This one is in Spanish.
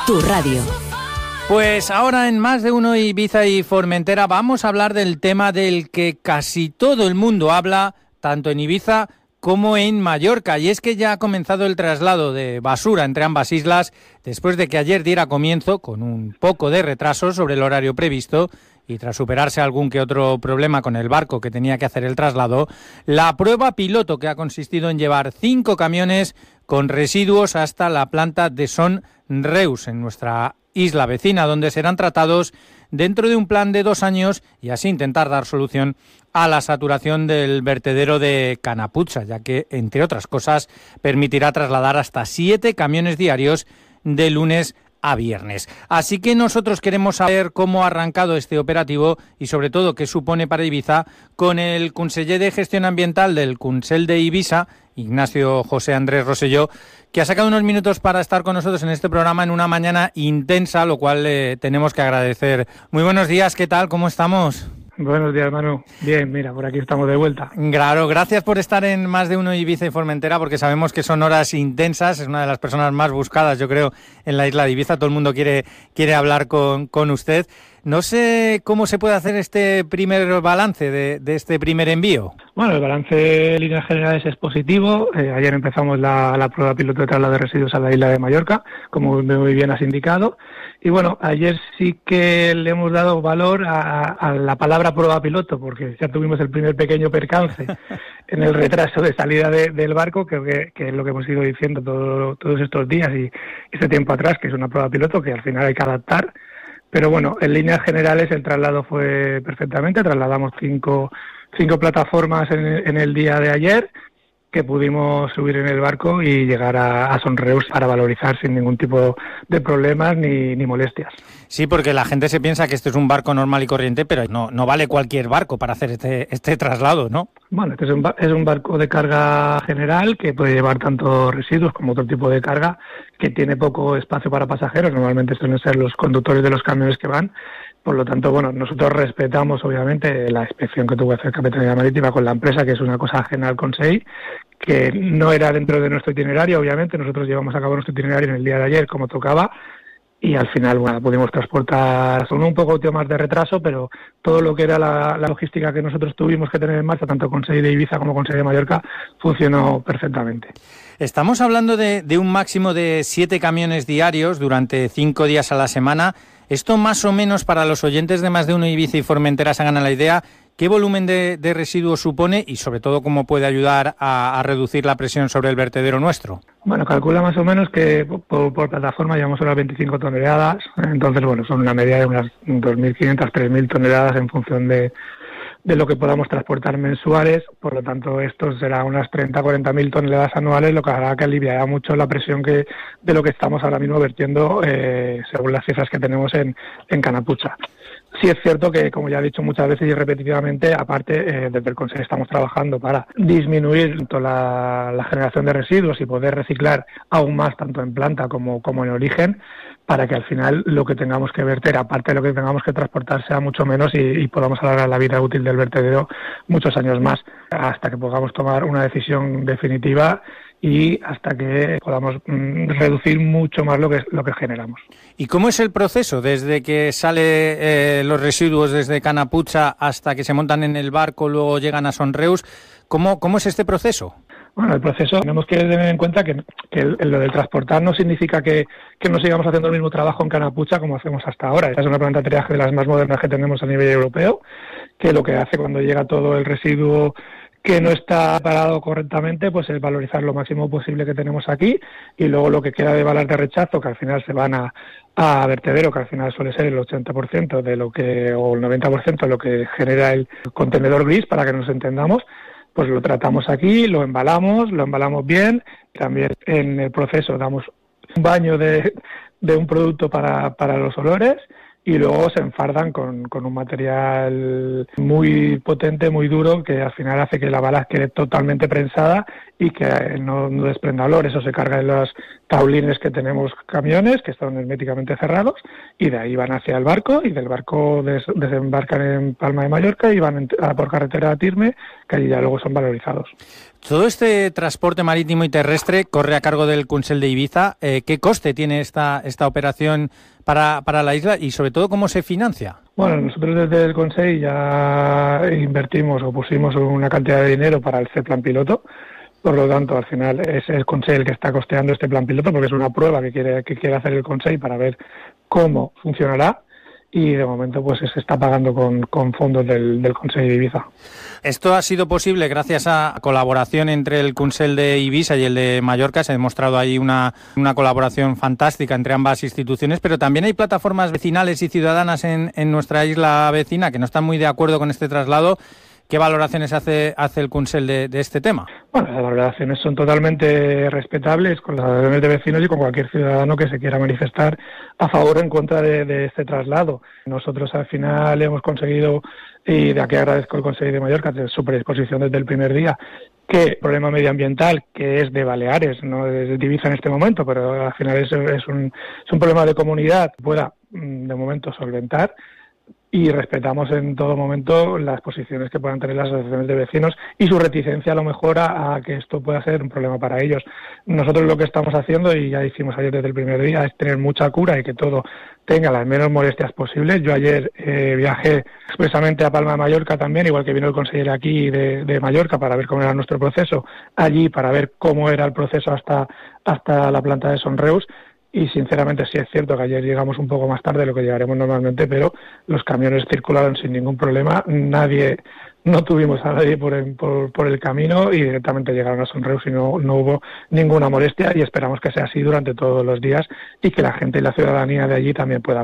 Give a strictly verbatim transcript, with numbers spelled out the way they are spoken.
tu radio. Pues ahora en Más de Uno Ibiza y Formentera vamos a hablar del tema del que casi todo el mundo habla, tanto en Ibiza como en Mallorca, y es que ya ha comenzado el traslado de basura entre ambas islas después de que ayer diera comienzo, con un poco de retraso sobre el horario previsto, y tras superarse algún que otro problema con el barco que tenía que hacer el traslado, la prueba piloto que ha consistido en llevar cinco camiones con residuos hasta la planta de Son Reus, en nuestra isla vecina, donde serán tratados dentro de un plan de dos años y así intentar dar solución a la saturación del vertedero de Canapucha, ya que, entre otras cosas, permitirá trasladar hasta siete camiones diarios de lunes a viernes. Así que nosotros queremos saber cómo ha arrancado este operativo y sobre todo qué supone para Ibiza con el conseller de Gestión Ambiental del Consell de Ibiza, Ignacio José Andrés Rosselló, que ha sacado unos minutos para estar con nosotros en este programa en una mañana intensa, lo cual eh, tenemos que agradecer. Muy buenos días, ¿qué tal? ¿Cómo estamos? Buenos días, Manu. Bien, mira, por aquí estamos de vuelta. Claro, gracias por estar en Más de Uno Ibiza y Formentera, porque sabemos que son horas intensas, es una de las personas más buscadas, yo creo, en la isla de Ibiza. Todo el mundo quiere, quiere hablar con, con usted. No sé cómo se puede hacer este primer balance de, de este primer envío. Bueno, el balance en líneas generales es positivo. Eh, ayer empezamos la, la prueba piloto de traslado de residuos a la isla de Mallorca, como muy bien has indicado. Y bueno, ayer sí que le hemos dado valor a, a la palabra prueba piloto, porque ya tuvimos el primer pequeño percance en el retraso de salida de, del barco, que, que, que es lo que hemos ido diciendo todo, todos estos días y este tiempo atrás, que es una prueba piloto que al final hay que adaptar. Pero bueno, en líneas generales el traslado fue perfectamente. Trasladamos cinco, cinco plataformas en, en el día de ayer, que pudimos subir en el barco y llegar a, a Son Reus para valorizar sin ningún tipo de problemas ni, ni molestias. Sí, porque la gente se piensa que este es un barco normal y corriente, pero no, no vale cualquier barco para hacer este, este traslado, ¿no? Bueno, este es un, es un barco de carga general que puede llevar tanto residuos como otro tipo de carga, que tiene poco espacio para pasajeros. Normalmente suelen ser los conductores de los camiones que van. Por lo tanto, bueno, nosotros respetamos obviamente la inspección que tuvo que hacer Capitanía Marítima con la empresa, que es una cosa ajena al Consell, que no era dentro de nuestro itinerario. Obviamente nosotros llevamos a cabo nuestro itinerario en el día de ayer como tocaba, y al final, bueno, pudimos transportar con un poco más de retraso, pero todo lo que era la, la logística que nosotros tuvimos que tener en marcha, tanto Consell de Ibiza como Consell de Mallorca, funcionó perfectamente. Estamos hablando de, de un máximo de siete camiones diarios durante cinco días a la semana. Esto más o menos, para los oyentes de Más de Uno Ibiza y Formentera se hagan a la idea, ¿qué volumen de, de residuos supone y sobre todo cómo puede ayudar a, a reducir la presión sobre el vertedero nuestro? Bueno, calcula más o menos que por, por plataforma llevamos unas veinticinco toneladas, entonces bueno, son una media de unas dos mil quinientas, tres mil toneladas en función de, de lo que podamos transportar mensuales. Por lo tanto, esto será unas treinta a cuarenta mil toneladas anuales, lo que hará que aliviará mucho la presión que de lo que estamos ahora mismo vertiendo, eh, según las cifras que tenemos en, en Canapucha. Sí es cierto que, como ya he dicho muchas veces y repetitivamente, aparte, eh, desde el Consell estamos trabajando para disminuir tanto la, la generación de residuos y poder reciclar aún más, tanto en planta como, como en origen, para que al final lo que tengamos que verter, aparte de lo que tengamos que transportar, sea mucho menos y, y podamos alargar la vida útil del vertedero muchos años más, hasta que podamos tomar una decisión definitiva y hasta que podamos mm, reducir mucho más lo que lo que generamos. ¿Y cómo es el proceso desde que sale eh, los residuos desde Canapucha hasta que se montan en el barco, luego llegan a Son Reus? ¿Cómo, cómo es este proceso? Bueno, el proceso, tenemos que tener en cuenta que, que el, lo del transportar no significa que, que no sigamos haciendo el mismo trabajo en Canapucha como hacemos hasta ahora. Esta es una planta de triaje de las más modernas que tenemos a nivel europeo, que lo que hace cuando llega todo el residuo que no está parado correctamente, pues es valorizar lo máximo posible que tenemos aquí, y luego lo que queda de balas de rechazo, que al final se van a, a vertedero, que al final suele ser el ochenta por ciento de lo que, o el noventa por ciento de lo que genera el contenedor gris, para que nos entendamos, pues lo tratamos aquí, lo embalamos, lo embalamos bien. También en el proceso damos un baño de, de un producto para, para los olores, y luego se enfardan con, con un material muy potente, muy duro, que al final hace que la bala quede totalmente prensada y que no, no desprenda olor. Eso se carga en los taulines que tenemos camiones, que están herméticamente cerrados, y de ahí van hacia el barco, y del barco des, desembarcan en Palma de Mallorca y van en, a, por carretera a Tirme, que allí ya luego son valorizados. Todo este transporte marítimo y terrestre corre a cargo del Consell de Ibiza. Eh, ¿Qué coste tiene esta esta operación para, para la isla y sobre todo cómo se financia? Bueno, nosotros desde el Consell ya invertimos o pusimos una cantidad de dinero para el C-Plan piloto. Por lo tanto, al final es el Consell el que está costeando este plan piloto porque es una prueba que quiere que quiere hacer el Consell para ver cómo funcionará. Y de momento pues se está pagando con, con fondos del, del Consell de Ibiza. Esto ha sido posible gracias a colaboración entre el Consell de Ibiza y el de Mallorca. Se ha demostrado ahí una, una colaboración fantástica entre ambas instituciones, pero también hay plataformas vecinales y ciudadanas en, en nuestra isla vecina que no están muy de acuerdo con este traslado. ¿Qué valoraciones hace, hace el Consell de, de este tema? Bueno, las valoraciones son totalmente respetables con las asociaciones de vecinos y con cualquier ciudadano que se quiera manifestar a favor o en contra de, de este traslado. Nosotros al final hemos conseguido, y de aquí agradezco al Consell de Mallorca de su predisposición desde el primer día, que el problema medioambiental, que es de Baleares, no es de Ibiza en este momento, pero al final es, es, un, es un problema de comunidad, pueda de momento solventar. Y respetamos en todo momento las posiciones que puedan tener las asociaciones de vecinos y su reticencia a lo mejor a, a que esto pueda ser un problema para ellos. Nosotros lo que estamos haciendo, y ya hicimos ayer desde el primer día, es tener mucha cura y que todo tenga las menos molestias posibles. Yo ayer eh, viajé expresamente a Palma de Mallorca también, igual que vino el consejero aquí de, de Mallorca para ver cómo era nuestro proceso, allí para ver cómo era el proceso hasta, hasta la planta de Son Reus. Y sinceramente sí es cierto que ayer llegamos un poco más tarde de lo que llegaremos normalmente, pero los camiones circularon sin ningún problema, nadie, no tuvimos a nadie por el, por, por el camino y directamente llegaron a Son Reus y no, no hubo ninguna molestia y esperamos que sea así durante todos los días y que la gente y la ciudadanía de allí también pueda